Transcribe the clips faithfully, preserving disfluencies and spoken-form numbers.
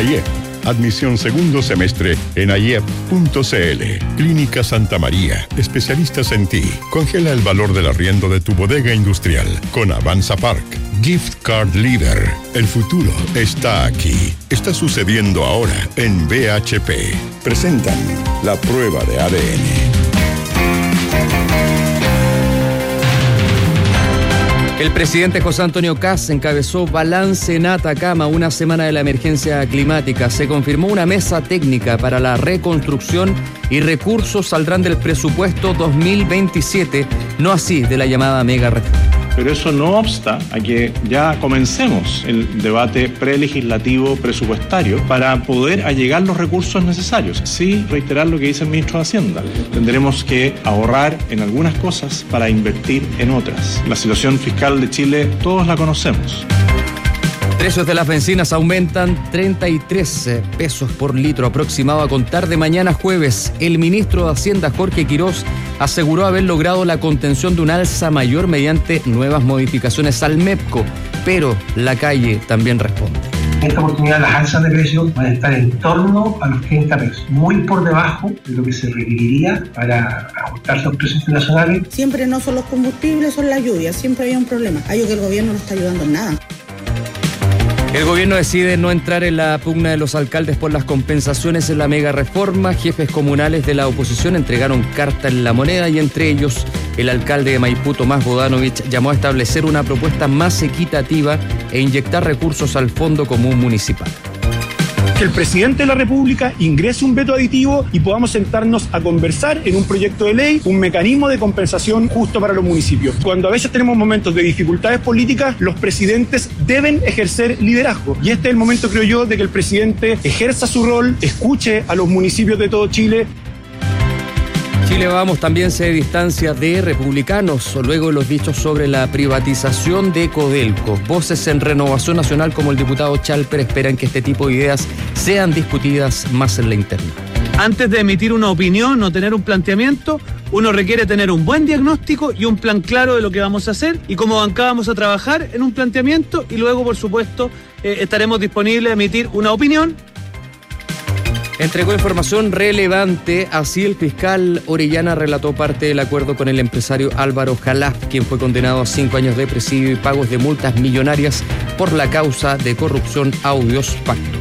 I E P. Admisión segundo semestre en I E P punto C L. Clínica Santa María. Especialistas en ti. Congela el valor del arriendo de tu bodega industrial con Avanza Park. Gift Card Leader. El futuro está aquí. Está sucediendo ahora en B H P. Presentan la prueba de A D N. El presidente José Antonio Kast encabezó balance en Atacama, una semana de la emergencia climática. Se confirmó una mesa técnica para la reconstrucción y recursos saldrán del presupuesto dos mil veintisiete, no así de la llamada mega reforma. Pero eso no obsta a que ya comencemos el debate prelegislativo presupuestario para poder allegar los recursos necesarios. Sí, reiterar lo que dice el ministro de Hacienda. Tendremos que ahorrar en algunas cosas para invertir en otras. La situación fiscal de Chile todos la conocemos. Precios de las bencinas aumentan treinta y tres pesos por litro aproximado a contar de mañana jueves. El ministro de Hacienda, Jorge Quirós, aseguró haber logrado la contención de un alza mayor mediante nuevas modificaciones al MEPCO, pero la calle también responde. En esta oportunidad las alzas de precios van a estar en torno a los treinta pesos, muy por debajo de lo que se requeriría para ajustarse a los precios internacionales. Siempre no son los combustibles, son las lluvias, siempre hay un problema. Hay que el gobierno no está ayudando en nada. El gobierno decide no entrar en la pugna de los alcaldes por las compensaciones en la mega reforma. Jefes comunales de la oposición entregaron carta en la moneda y entre ellos el alcalde de Maipú, Tomás Bodanovich, llamó a establecer una propuesta más equitativa e inyectar recursos al Fondo Común Municipal. Que el presidente de la República ingrese un veto aditivo y podamos sentarnos a conversar en un proyecto de ley, un mecanismo de compensación justo para los municipios. Cuando a veces tenemos momentos de dificultades políticas, los presidentes deben ejercer liderazgo. Y este es el momento, creo yo, de que el presidente ejerza su rol, escuche a los municipios de todo Chile. Chile Vamos también se distancia de republicanos, luego de los dichos sobre la privatización de Codelco. Voces en Renovación Nacional como el diputado Chalper esperan que este tipo de ideas sean discutidas más en la interna. Antes de emitir una opinión o tener un planteamiento, uno requiere tener un buen diagnóstico y un plan claro de lo que vamos a hacer y cómo bancada vamos a trabajar en un planteamiento y luego, por supuesto, eh, estaremos disponibles a emitir una opinión. Entregó información relevante, así el fiscal Orellana relató parte del acuerdo con el empresario Álvaro Jalaf, quien fue condenado a cinco años de presidio y pagos de multas millonarias por la causa de corrupción Audios Pacto.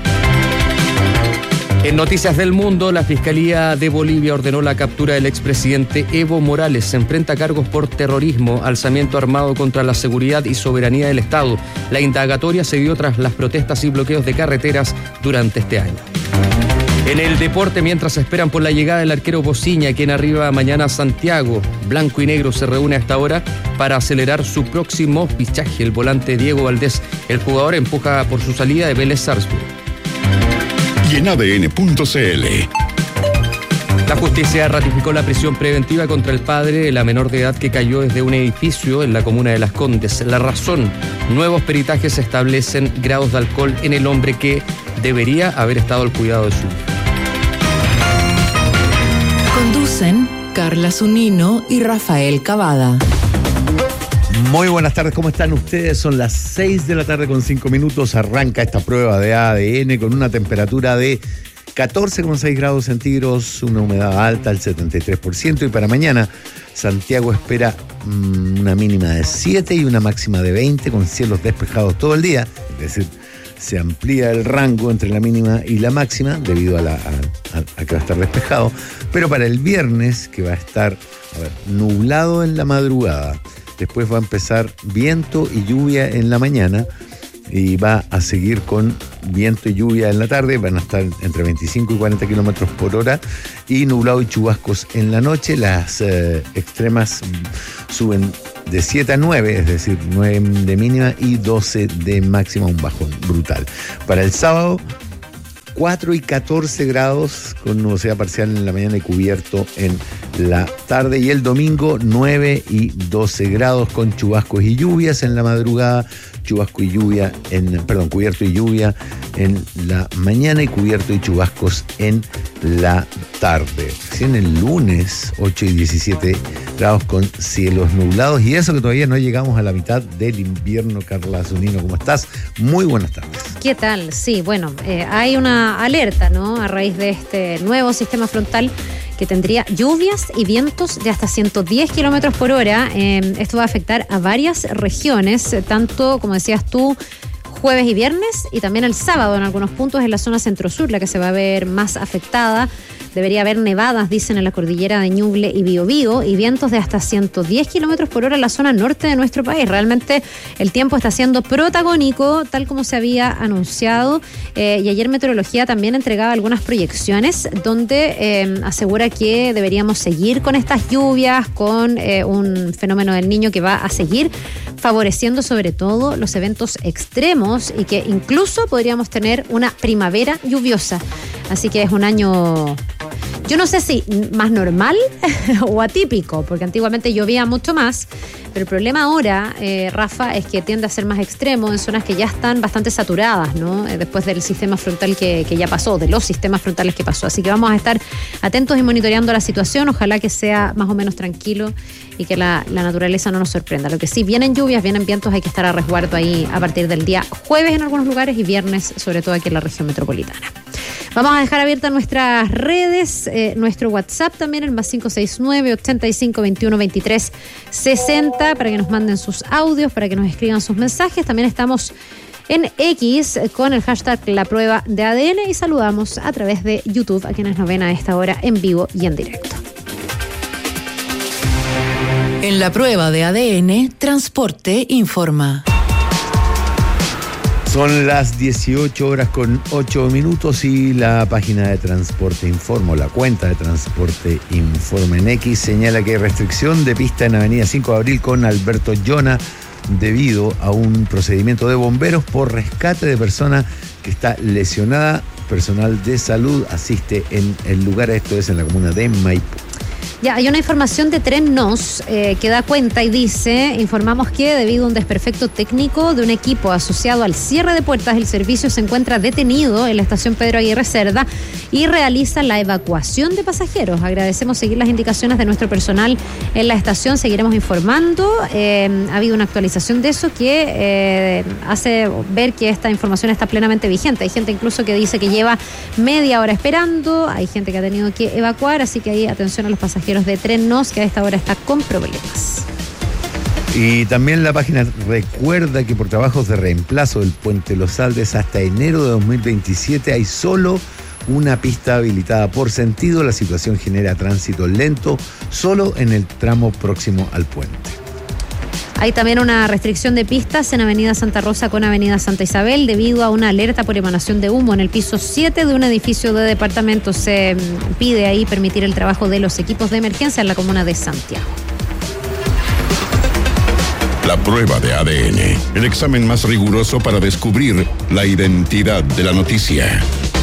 En Noticias del Mundo, la Fiscalía de Bolivia ordenó la captura del expresidente Evo Morales. Se enfrenta a cargos por terrorismo, alzamiento armado contra la seguridad y soberanía del Estado. La indagatoria se dio tras las protestas y bloqueos de carreteras durante este año. En el deporte, mientras esperan por la llegada del arquero Bociña, quien arriba mañana a Santiago, blanco y negro se reúne a esta hora para acelerar su próximo fichaje. El volante Diego Valdés, el jugador empuja por su salida de Vélez Sarsfield. Y en A D N punto C L. La justicia ratificó la prisión preventiva contra el padre de la menor de edad que cayó desde un edificio en la comuna de Las Condes. La razón, nuevos peritajes establecen grados de alcohol en el hombre que debería haber estado al cuidado de su hija. Conducen Carla Zunino y Rafael Cavada. Muy buenas tardes, ¿cómo están ustedes? Son las seis de la tarde con cinco minutos. Arranca esta prueba de A D N con una temperatura de catorce coma seis grados centígrados, una humedad alta al setenta y tres por ciento. Y para mañana, Santiago espera mmm, una mínima de siete y una máxima de veinte, con cielos despejados todo el día. Es decir, se amplía el rango entre la mínima y la máxima debido a, la, a, a, a que va a estar despejado. Pero para el viernes, que va a estar a ver, nublado en la madrugada, después va a empezar viento y lluvia en la mañana y va a seguir con viento y lluvia en la tarde. Van a estar entre veinticinco y cuarenta kilómetros por hora y nublado y chubascos en la noche. Las eh, extremas suben de siete a nueve, es decir, nueve de mínima y doce de máxima, un bajón brutal. Para el sábado, cuatro y catorce grados con nubosidad parcial en la mañana y cubierto en la tarde. Y el domingo, nueve y doce grados con chubascos y lluvias en la madrugada, chubasco y lluvia, en, perdón, cubierto y lluvia en la mañana y cubierto y chubascos en la tarde. Recién el lunes, ocho y diecisiete grados con cielos nublados, y eso que todavía no llegamos a la mitad del invierno. Carla Zunino, ¿cómo estás? Muy buenas tardes. ¿Qué tal? Sí, bueno, eh, hay una alerta, ¿no? A raíz de este nuevo sistema frontal que tendría lluvias y vientos de hasta ciento diez kilómetros por hora. Eh, esto va a afectar a varias regiones, tanto, como decías tú, jueves y viernes, y también el sábado en algunos puntos en la zona centro-sur, la que se va a ver más afectada. Debería haber nevadas, dicen, en la cordillera de Ñuble y Biobío, y vientos de hasta ciento diez kilómetros por hora en la zona norte de nuestro país. Realmente el tiempo está siendo protagónico, tal como se había anunciado, eh, y ayer Meteorología también entregaba algunas proyecciones donde eh, asegura que deberíamos seguir con estas lluvias, con eh, un fenómeno del Niño que va a seguir favoreciendo sobre todo los eventos extremos, y que incluso podríamos tener una primavera lluviosa. Así que es un año, yo no sé si más normal o atípico, porque antiguamente llovía mucho más, pero el problema ahora, eh, Rafa, es que tiende a ser más extremo en zonas que ya están bastante saturadas, ¿no? Eh, después del sistema frontal que, que ya pasó, de los sistemas frontales que pasó. Así que vamos a estar atentos y monitoreando la situación. Ojalá que sea más o menos tranquilo y que la, la naturaleza no nos sorprenda. Lo que sí, vienen lluvias, vienen vientos, hay que estar a resguardo ahí a partir del día jueves en algunos lugares y viernes, sobre todo aquí en la región metropolitana. Vamos a dejar abiertas nuestras redes, eh, nuestro WhatsApp también, el más cinco seis nueve, ochenta y cinco, veintiuno, veintitrés, sesenta, para que nos manden sus audios, para que nos escriban sus mensajes. También estamos en X con el hashtag La Prueba de A D N, y saludamos a través de YouTube a quienes nos ven a esta hora en vivo y en directo. En La Prueba de A D N, Transporte informa. Son las dieciocho horas con ocho minutos y la página de Transporte Informa, o la cuenta de Transporte Informa en X, señala que hay restricción de pista en Avenida cinco de abril con Alberto Llona debido a un procedimiento de bomberos por rescate de persona que está lesionada. Personal de salud asiste en el lugar, esto es en la comuna de Maipú. Ya, hay una información de Tren Nos eh, que da cuenta y dice: informamos que debido a un desperfecto técnico de un equipo asociado al cierre de puertas, el servicio se encuentra detenido en la estación Pedro Aguirre Cerda y realiza la evacuación de pasajeros. Agradecemos seguir las indicaciones de nuestro personal en la estación, seguiremos informando. Eh, ha habido una actualización de eso que eh, hace ver que esta información está plenamente vigente. Hay gente incluso que dice que lleva media hora esperando, hay gente que ha tenido que evacuar, así que ahí atención a los pasajeros de Tren Nos, que a esta hora está con problemas. Y también la página recuerda que por trabajos de reemplazo del puente Los Aldes hasta enero de dos mil veintisiete hay solo una pista habilitada por sentido. La situación genera tránsito lento solo en el tramo próximo al puente. Hay también una restricción de pistas en Avenida Santa Rosa con Avenida Santa Isabel debido a una alerta por emanación de humo en el piso siete de un edificio de departamentos. Se pide ahí permitir el trabajo de los equipos de emergencia en la comuna de Santiago. La prueba de A D N, el examen más riguroso para descubrir la identidad de la noticia.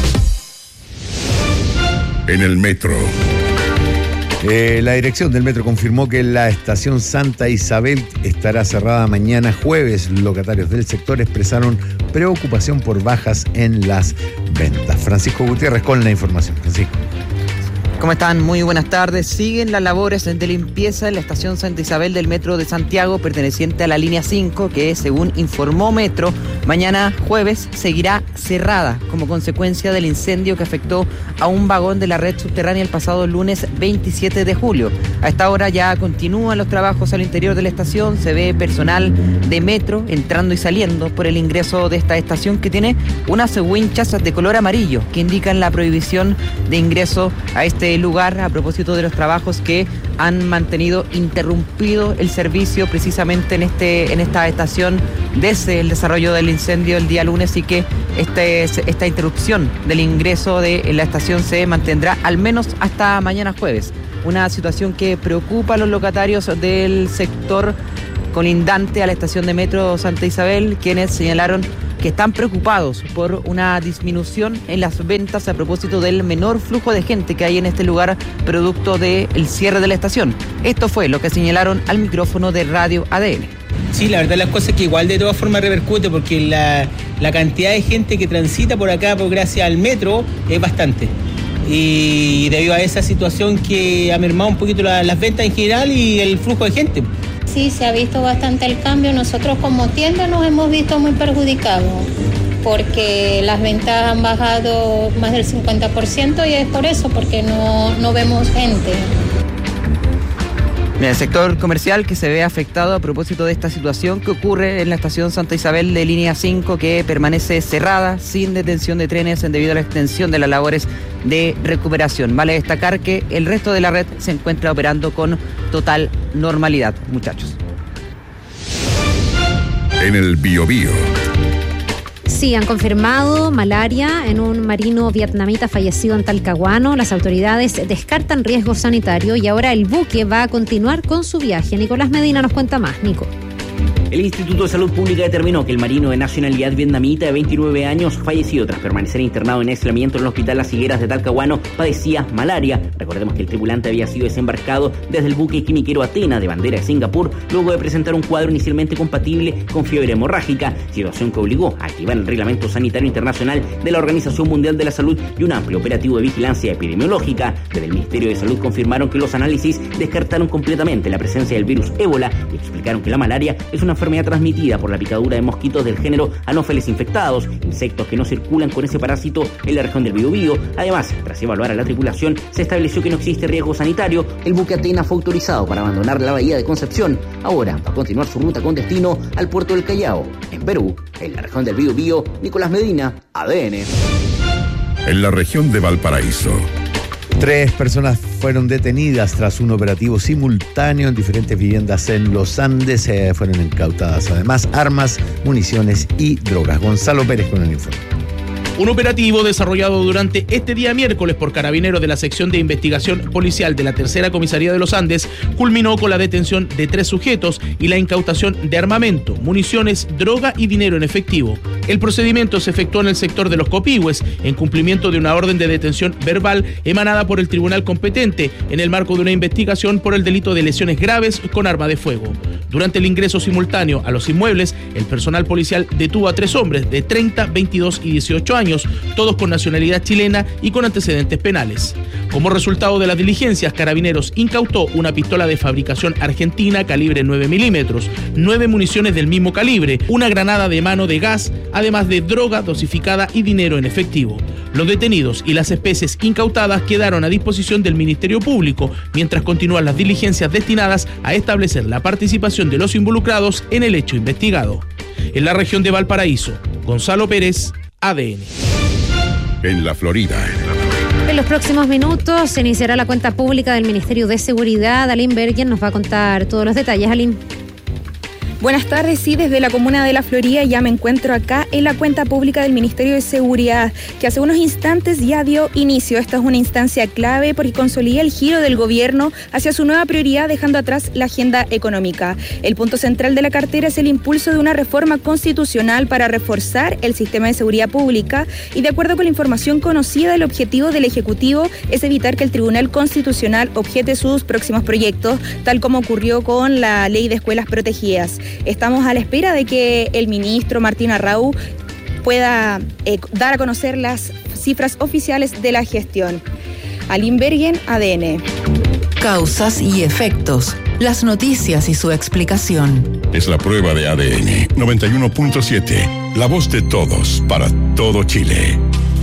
En el metro. Eh, la dirección del metro confirmó que la estación Santa Isabel estará cerrada mañana jueves. Locatarios del sector expresaron preocupación por bajas en las ventas. Francisco Gutiérrez con la información. Francisco. ¿Cómo están? Muy buenas tardes. Siguen las labores de limpieza en la estación Santa Isabel del Metro de Santiago, perteneciente a la línea cinco, que, según informó Metro, mañana jueves seguirá cerrada como consecuencia del incendio que afectó a un vagón de la red subterránea el pasado lunes veintisiete de julio. A esta hora ya continúan los trabajos al interior de la estación. Se ve personal de Metro entrando y saliendo por el ingreso de esta estación, que tiene unas winchas de color amarillo que indican la prohibición de ingreso a este lugar a propósito de los trabajos que han mantenido interrumpido el servicio precisamente en este en esta estación desde el desarrollo del incendio el día lunes, y que este, esta interrupción del ingreso de la estación se mantendrá al menos hasta mañana jueves. Una situación que preocupa a los locatarios del sector colindante a la estación de Metro Santa Isabel, quienes señalaron que están preocupados por una disminución en las ventas a propósito del menor flujo de gente que hay en este lugar producto del cierre de la estación. Esto fue lo que señalaron al micrófono de Radio A D N. Sí, la verdad las cosas es que igual de todas formas repercute porque la, la cantidad de gente que transita por acá por gracias al metro es bastante. Y debido a esa situación que ha mermado un poquito la, las ventas en general y el flujo de gente. Sí, se ha visto bastante el cambio. Nosotros como tienda nos hemos visto muy perjudicados porque las ventas han bajado más del cincuenta por ciento y es por eso, porque no, no vemos gente. En el sector comercial que se ve afectado a propósito de esta situación que ocurre en la estación Santa Isabel de línea cinco, que permanece cerrada sin detención de trenes debido a la extensión de las labores de recuperación. Vale destacar que el resto de la red se encuentra operando con total normalidad, muchachos. En el Biobío. Sí, han confirmado malaria en un marino vietnamita fallecido en Talcahuano. Las autoridades descartan riesgo sanitario y ahora el buque va a continuar con su viaje. Nicolás Medina nos cuenta más. Nico. El Instituto de Salud Pública determinó que el marino de nacionalidad vietnamita de veintinueve años, fallecido tras permanecer internado en aislamiento en el Hospital Las Higueras de Talcahuano, padecía malaria. Recordemos que el tripulante había sido desembarcado desde el buque quimiquero Athena de bandera de Singapur, luego de presentar un cuadro inicialmente compatible con fiebre hemorrágica, situación que obligó a activar el Reglamento Sanitario Internacional de la Organización Mundial de la Salud y un amplio operativo de vigilancia epidemiológica. Desde el Ministerio de Salud confirmaron que los análisis descartaron completamente la presencia del virus ébola y explicaron que la malaria es una enfermedad transmitida por la picadura de mosquitos del género Anopheles infectados, insectos que no circulan con ese parásito en la región del Biobío. Además, tras evaluar a la tripulación, se estableció que no existe riesgo sanitario. El buque Athena fue autorizado para abandonar la bahía de Concepción. Ahora va a continuar su ruta con destino al puerto del Callao, en Perú. En la región del Biobío, Nicolás Medina, A D N. En la región de Valparaíso. Tres personas fueron detenidas tras un operativo simultáneo en diferentes viviendas en los Andes. Eh, fueron incautadas además armas, municiones y drogas. Gonzalo Pérez con el informe. Un operativo desarrollado durante este día miércoles por carabineros de la sección de investigación policial de la tercera comisaría de los Andes culminó con la detención de tres sujetos y la incautación de armamento, municiones, droga y dinero en efectivo. El procedimiento se efectuó en el sector de Los Copihue, en cumplimiento de una orden de detención verbal emanada por el tribunal competente en el marco de una investigación por el delito de lesiones graves con arma de fuego. Durante el ingreso simultáneo a los inmuebles, el personal policial detuvo a tres hombres de treinta, veintidós y dieciocho años, todos con nacionalidad chilena y con antecedentes penales. Como resultado de las diligencias, Carabineros incautó una pistola de fabricación argentina calibre nueve milímetros, nueve municiones del mismo calibre, una granada de mano de gas, además de droga dosificada y dinero en efectivo. Los detenidos y las especies incautadas quedaron a disposición del Ministerio Público, mientras continúan las diligencias destinadas a establecer la participación de los involucrados en el hecho investigado. En la región de Valparaíso, Gonzalo Pérez, A D N. En la Florida. En los próximos minutos se iniciará la cuenta pública del Ministerio de Seguridad. Aline Bergen nos va a contar todos los detalles. Aline. Buenas tardes, sí, desde la comuna de La Florida ya me encuentro acá en la cuenta pública del Ministerio de Seguridad, que hace unos instantes ya dio inicio. Esta es una instancia clave porque consolida el giro del gobierno hacia su nueva prioridad, dejando atrás la agenda económica. El punto central de la cartera es el impulso de una reforma constitucional para reforzar el sistema de seguridad pública y, de acuerdo con la información conocida, el objetivo del Ejecutivo es evitar que el Tribunal Constitucional objete sus próximos proyectos, tal como ocurrió con la Ley de Escuelas Protegidas. Estamos a la espera de que el ministro Martín Arrau pueda eh, dar a conocer las cifras oficiales de la gestión. Aline Bergen, A D N. Causas y efectos. Las noticias y su explicación. Es la prueba de A D N noventa y uno punto siete. La voz de todos para todo Chile.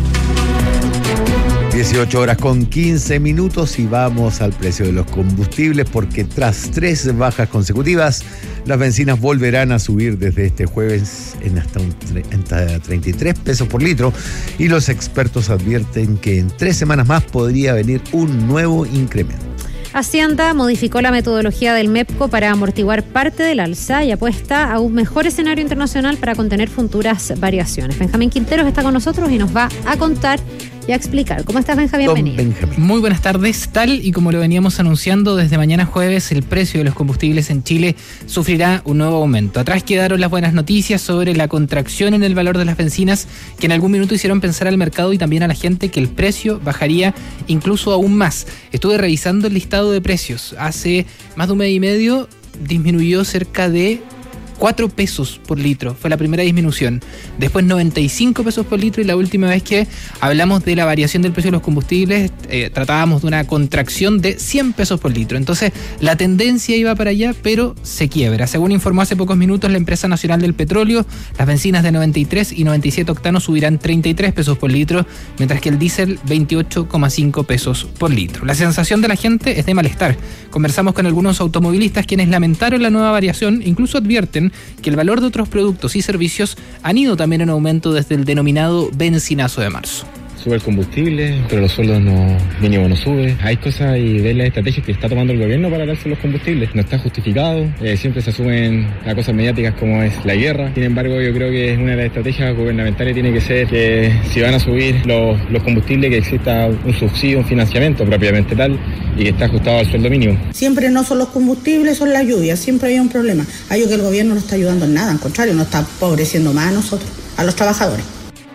dieciocho horas con quince minutos y vamos al precio de los combustibles porque tras tres bajas consecutivas, las bencinas volverán a subir desde este jueves en hasta, un, hasta treinta y tres pesos por litro y los expertos advierten que en tres semanas más podría venir un nuevo incremento. Hacienda modificó la metodología del MEPCO para amortiguar parte del alza y apuesta a un mejor escenario internacional para contener futuras variaciones. Benjamín Quinteros está con nosotros y nos va a contar y a explicar. ¿Cómo estás, Benjamín? Bienvenido. Muy buenas tardes. Tal y como lo veníamos anunciando, desde mañana jueves el precio de los combustibles en Chile sufrirá un nuevo aumento. Atrás quedaron las buenas noticias sobre la contracción en el valor de las bencinas, que en algún minuto hicieron pensar al mercado y también a la gente que el precio bajaría incluso aún más. Estuve revisando el listado de precios. Hace más de un mes y medio disminuyó cerca de cuatro pesos por litro fue la primera disminución. Después noventa y cinco pesos por litro y la última vez que hablamos de la variación del precio de los combustibles eh, tratábamos de una contracción de cien pesos por litro. Entonces la tendencia iba para allá, pero se quiebra. Según informó hace pocos minutos la Empresa Nacional del Petróleo, las bencinas de noventa y tres y noventa y siete octanos subirán treinta y tres pesos por litro, mientras que el diésel veintiocho coma cinco pesos por litro. La sensación de la gente es de malestar. Conversamos con algunos automovilistas quienes lamentaron la nueva variación, incluso advierten que el valor de otros productos y servicios han ido también en aumento desde el denominado bencinazo de marzo. Sube el combustible, pero los sueldos no, mínimo no sube. Hay cosas y ves las estrategias que está tomando el gobierno para darse los combustibles. No está justificado, eh, siempre se asumen a cosas mediáticas como es la guerra. Sin embargo, yo creo que una de las estrategias gubernamentales tiene que ser que si van a subir los, los combustibles, que exista un subsidio, un financiamiento propiamente tal y que esté ajustado al sueldo mínimo. Siempre no son los combustibles, son las lluvias, siempre hay un problema. Hay que el gobierno no está ayudando en nada, al contrario, nos está empobreciendo más a nosotros, a los trabajadores.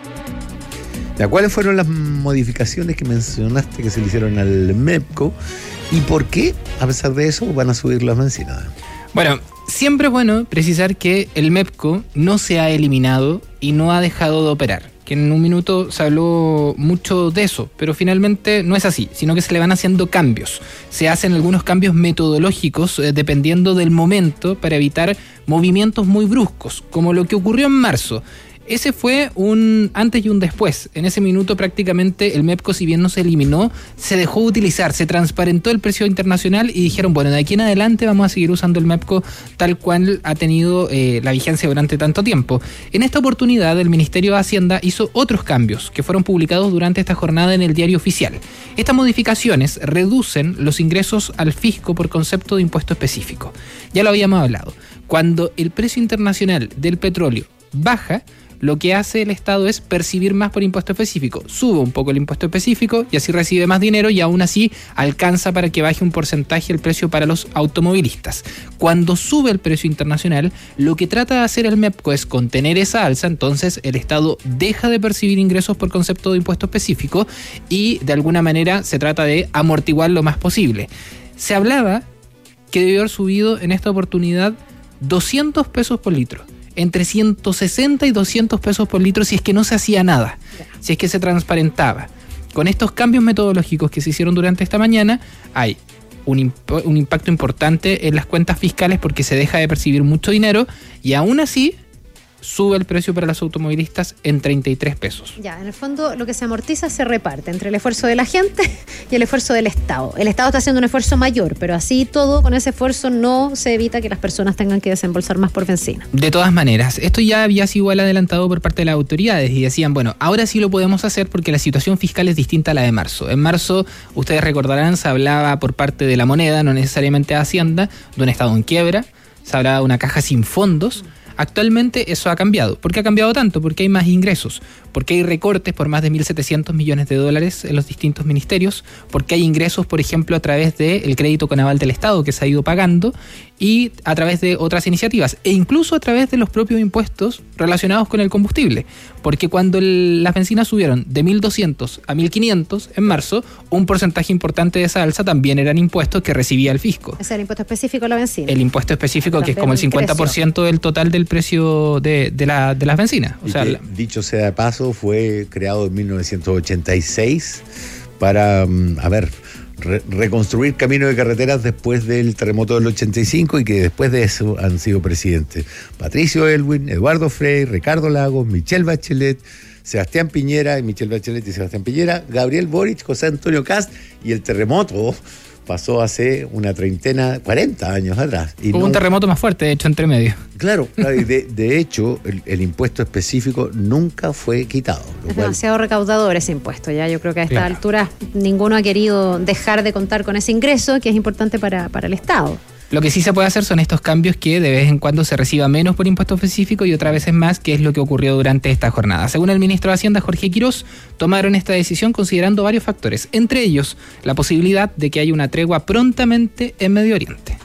¿Cuáles fueron las modificaciones que mencionaste que se le hicieron al MEPCO y por qué, a pesar de eso, van a subir las bencinas? Bueno, siempre es bueno precisar que el MEPCO no se ha eliminado y no ha dejado de operar, que en un minuto se habló mucho de eso, pero finalmente no es así, sino que se le van haciendo cambios. Se hacen algunos cambios metodológicos eh, dependiendo del momento para evitar movimientos muy bruscos, como lo que ocurrió en marzo. Ese fue un antes y un después. En ese minuto prácticamente el MEPCO, si bien no se eliminó, se dejó utilizar, se transparentó el precio internacional y dijeron, bueno, de aquí en adelante vamos a seguir usando el MEPCO tal cual ha tenido eh, la vigencia durante tanto tiempo. En esta oportunidad el Ministerio de Hacienda hizo otros cambios que fueron publicados durante esta jornada en el Diario Oficial. Estas modificaciones reducen los ingresos al fisco por concepto de impuesto específico. Ya lo habíamos hablado. Cuando el precio internacional del petróleo baja, lo que hace el Estado es percibir más por impuesto específico. Sube un poco el impuesto específico y así recibe más dinero y aún así alcanza para que baje un porcentaje el precio para los automovilistas. Cuando sube el precio internacional, lo que trata de hacer el MEPCO es contener esa alza, entonces el Estado deja de percibir ingresos por concepto de impuesto específico y de alguna manera se trata de amortiguar lo más posible. Se hablaba que debió haber subido en esta oportunidad doscientos pesos por litro. Entre ciento sesenta y doscientos pesos por litro si es que no se hacía nada, si es que se transparentaba. Con estos cambios metodológicos que se hicieron durante esta mañana, hay un, imp- un impacto importante en las cuentas fiscales porque se deja de percibir mucho dinero y aún así sube el precio para los automovilistas en treinta y tres pesos. Ya, en el fondo lo que se amortiza se reparte entre el esfuerzo de la gente y el esfuerzo del Estado. El Estado está haciendo un esfuerzo mayor, pero así todo, con ese esfuerzo no se evita que las personas tengan que desembolsar más por benzina. De todas maneras, esto ya había sido igual adelantado por parte de las autoridades y decían, bueno, ahora sí lo podemos hacer porque la situación fiscal es distinta a la de marzo. En marzo, ustedes recordarán, se hablaba por parte de la moneda, no necesariamente de Hacienda, de un Estado en quiebra, se hablaba de una caja sin fondos. Actualmente eso ha cambiado. ¿Por qué ha cambiado tanto? Porque hay más ingresos, porque hay recortes por más de mil setecientos millones de dólares en los distintos ministerios, porque hay ingresos, por ejemplo, a través del crédito con aval del Estado que se ha ido pagando y a través de otras iniciativas e incluso a través de los propios impuestos relacionados con el combustible. Porque cuando el, las bencinas subieron de mil doscientos a mil quinientos en marzo, un porcentaje importante de esa alza también eran impuestos que recibía el fisco. Es el impuesto específico a la benzina. El impuesto específico, que es como el cincuenta por ciento del total del precio de, de, la, de las bencinas. O y sea, que, la, dicho sea de paso, fue creado en mil novecientos ochenta y seis para, a ver, re- reconstruir caminos de carreteras después del terremoto del ochenta y cinco y que después de eso han sido presidentes Patricio Aylwin, Eduardo Frei, Ricardo Lagos, Michelle Bachelet, Sebastián Piñera, y Michelle Bachelet y Sebastián Piñera, Gabriel Boric, José Antonio Kast, y el terremoto pasó hace una treintena, cuarenta años atrás. Y hubo no, un terremoto más fuerte, de hecho, entre medio. Claro, claro y de, de hecho, el, el impuesto específico nunca fue quitado. Es cual... demasiado recaudador ese impuesto, ya yo creo que a esta claro. altura ninguno ha querido dejar de contar con ese ingreso que es importante para, para el Estado. Lo que sí se puede hacer son estos cambios que de vez en cuando se reciba menos por impuesto específico y otras veces más, que es lo que ocurrió durante esta jornada. Según el ministro de Hacienda, Jorge Quirós, tomaron esta decisión considerando varios factores, entre ellos la posibilidad de que haya una tregua prontamente en Medio Oriente.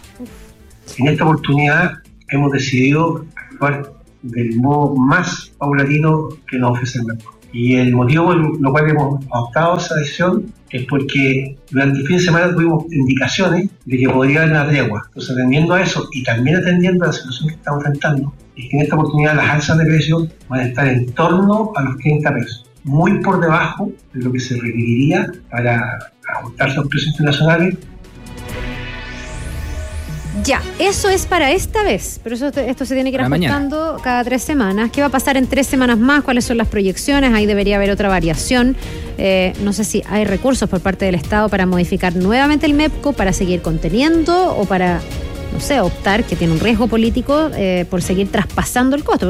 En esta oportunidad hemos decidido actuar del modo más paulatino que nos ofrece el mercado. Y el motivo por lo cual hemos adoptado esa decisión es porque durante el fin de semana tuvimos indicaciones de que podría haber una tregua. Entonces, atendiendo a eso y también atendiendo a la situación que estamos enfrentando, es que en esta oportunidad las alzas de precios van a estar en torno a los treinta pesos, muy por debajo de lo que se requeriría para ajustarse a los precios internacionales. Ya, eso es para esta vez, pero eso, esto se tiene que ir para ajustando mañana. Cada tres semanas. ¿Qué va a pasar en tres semanas más? ¿Cuáles son las proyecciones? Ahí debería haber otra variación. Eh, no sé si hay recursos por parte del Estado para modificar nuevamente el MEPCO, para seguir conteniendo o para, no sé, optar, que tiene un riesgo político, eh, por seguir traspasando el costo.